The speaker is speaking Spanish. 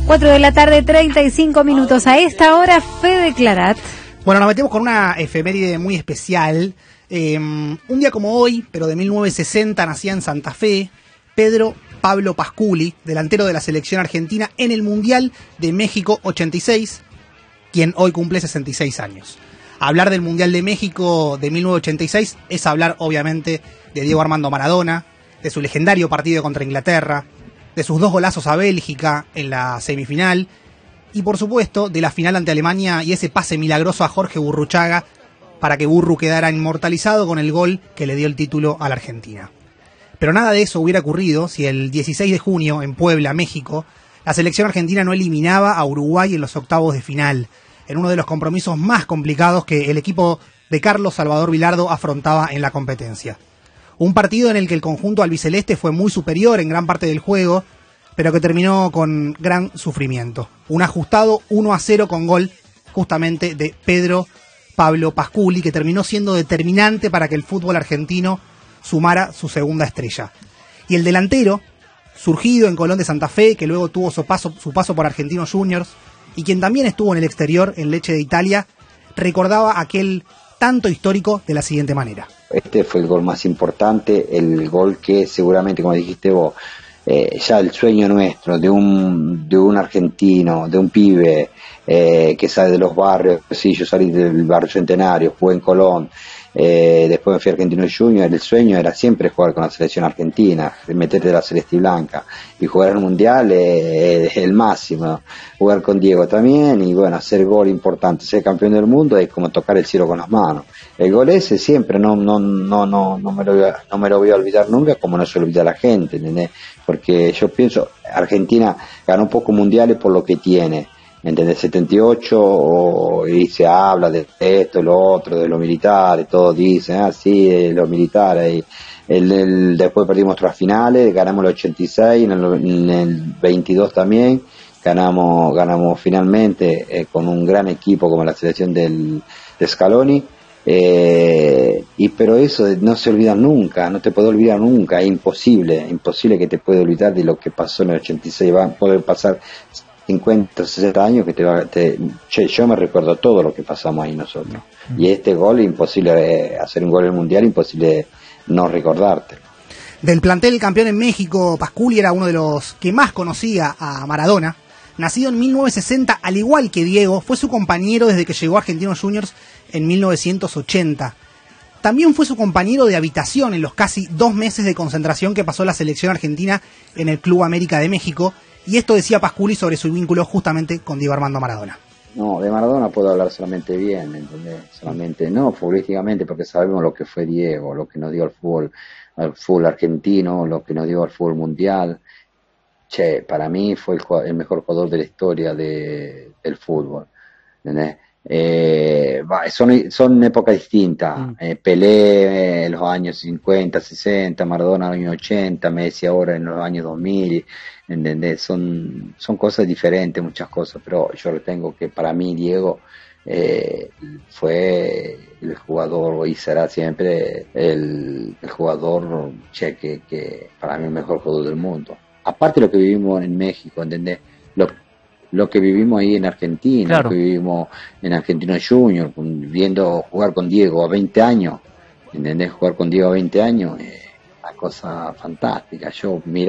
4 de la tarde, 35 minutos. A esta hora, Fede Clarat. Bueno, nos metemos con una efeméride muy especial. Un día como hoy, pero de 1960, nacía en Santa Fe Pedro Pablo Pasculi, delantero de la selección argentina en el Mundial de México 86, quien hoy cumple 66 años. Hablar del Mundial de México de 1986 es hablar, obviamente, de Diego Armando Maradona, de su legendario partido contra Inglaterra, de sus 2 golazos a Bélgica en la semifinal, y por supuesto de la final ante Alemania y ese pase milagroso a Jorge Burruchaga para que Burru quedara inmortalizado con el gol que le dio el título a la Argentina. Pero nada de eso hubiera ocurrido si el 16 de junio en Puebla, México, la selección argentina no eliminaba a Uruguay en los octavos de final, en uno de los compromisos más complicados que el equipo de Carlos Salvador Vilardo afrontaba en la competencia. Un partido en el que el conjunto albiceleste fue muy superior en gran parte del juego, pero que terminó con gran sufrimiento. Un ajustado 1-0 con gol justamente de Pedro Pablo Pasculi, que terminó siendo determinante para que el fútbol argentino sumara su segunda estrella. Y el delantero, surgido en Colón de Santa Fe, que luego tuvo su paso por Argentinos Juniors, y quien también estuvo en el exterior, en Lecce de Italia, recordaba aquel tanto histórico de la siguiente manera. Este fue el gol más importante, el gol que seguramente, como dijiste vos, ya el sueño nuestro de un argentino, de un pibe que sale de los barrios. Sí, yo salí del barrio Centenario, jugué en Colón, después me fui a Argentinos Juniors. El sueño era siempre jugar con la selección argentina, meterte de la celeste y blanca, y jugar en el mundial es el máximo. Jugar con Diego también, y bueno, hacer gol importante, ser campeón del mundo es como tocar el cielo con las manos. El gol ese siempre no me lo voy a olvidar nunca, como no se lo olvida a la gente, ¿entendés? Porque yo pienso, Argentina ganó pocos mundiales por lo que tiene, ¿entendés? 78, y se habla de esto, lo otro, de los militares, todos dicen, sí, de los militares, y después perdimos otras finales, ganamos el 86, en el 22 también, ganamos finalmente con un gran equipo como la selección de Scaloni. Pero eso no se olvida nunca, no te puede olvidar nunca, es imposible que te pueda olvidar de lo que pasó en el 86. Va a poder pasar 50, 60 años que yo me recuerdo todo lo que pasamos ahí nosotros. Y este gol, imposible hacer un gol en el mundial, imposible no recordarte. Del plantel campeón en México, Pasculi era uno de los que más conocía a Maradona. Nacido en 1960, al igual que Diego, fue su compañero desde que llegó a Argentinos Juniors en 1980. También fue su compañero de habitación en los casi 2 meses de concentración que pasó la selección argentina en el Club América de México, y esto decía Pasculi sobre su vínculo justamente con Diego Armando Maradona. No, de Maradona puedo hablar solamente bien, ¿me entendés? Solamente no futbolísticamente, porque sabemos lo que fue Diego, lo que nos dio al fútbol argentino, lo que nos dio al fútbol mundial. Para mí fue el mejor jugador de la historia del fútbol, ¿entendés? Son épocas distintas. Pelé en los años 50, 60, Maradona en los años 80, Messi ahora en los años 2000, ¿entendés? Son cosas diferentes, muchas cosas, pero yo retengo que para mí Diego fue el jugador y será siempre el jugador que para mí es el mejor jugador del mundo. Aparte de lo que vivimos en México, ¿entendés? Lo que vivimos ahí en Argentina, claro. Lo que vivimos en Argentinos Juniors, viendo jugar con Diego a 20 años, ¿entendés? Jugar con Diego a 20 años es una cosa fantástica. Yo